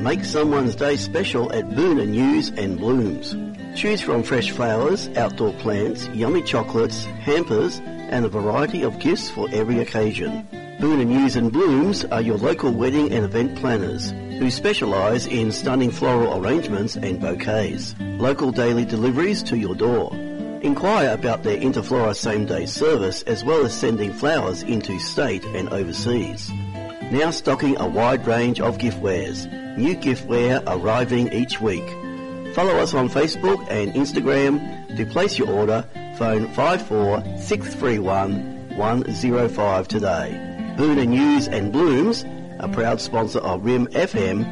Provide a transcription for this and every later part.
Make someone's day special at Boon and Use and Blooms. Choose from fresh flowers, outdoor plants, yummy chocolates, hampers, and a variety of gifts for every occasion. Boon and Use and Blooms are your local wedding and event planners who specialise in stunning floral arrangements and bouquets. Local daily deliveries to your door. Inquire about their Interflora same-day service as well as sending flowers into state and overseas. Now stocking a wide range of giftwares. New giftware arriving each week. Follow us on Facebook and Instagram. To place your order, phone 54 105 today. Boon and Use and Blooms, a proud sponsor of RIM FM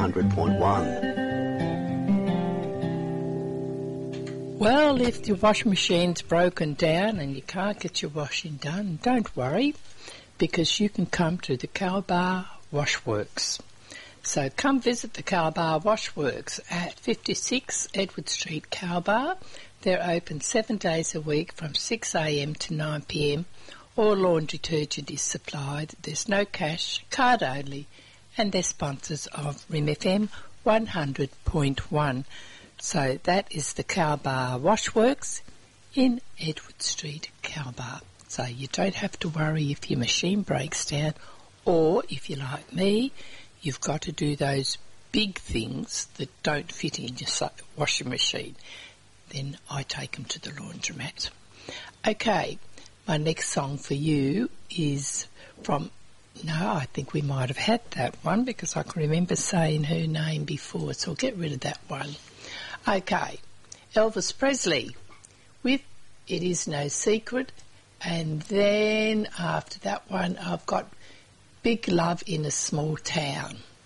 100.1. Well, if your washing machine's broken down and you can't get your washing done, don't worry, because you can come to the Calabar Washworks. So come visit the Calabar Washworks at 56 Edward Street, Calabar. They're open 7 days a week from 6 a.m. to 9 p.m. All laundry detergent is supplied. There's no cash, card only, and they're sponsors of RIM FM 100.1. So that is the Calabar Washworks in Edward Street, Calabar. So you don't have to worry if your machine breaks down, or if you're like me, you've got to do those big things that don't fit in your washing machine. Then I take them to the laundromat. Okay, my next song for you is from... No, I think we might have had that one because I can remember saying her name before, so I'll get rid of that one. Okay, Elvis Presley with It Is No Secret, and then after that one I've got Big Love in a Small Town.